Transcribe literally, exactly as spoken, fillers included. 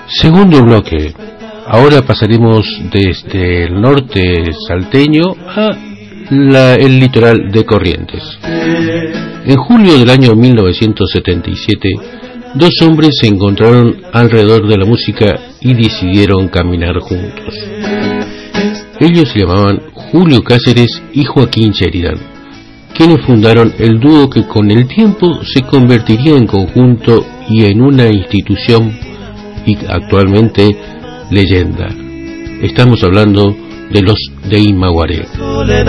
Segundo bloque. Ahora pasaremos desde el norte salteño a la, el litoral de Corrientes. En julio del año mil novecientos setenta y siete, dos hombres se encontraron alrededor de la música y decidieron caminar juntos. Ellos se llamaban Julio Cáceres y Joaquín Sheridan, quienes fundaron el dúo que con el tiempo se convertiría en conjunto y en una institución y actualmente leyenda. Estamos hablando de los de Imaguaré.